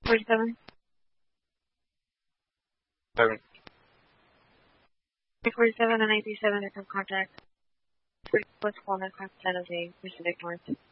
47. 7. 47 and 87 are from contact. 3 plus 1 across San Jose, Pacific North.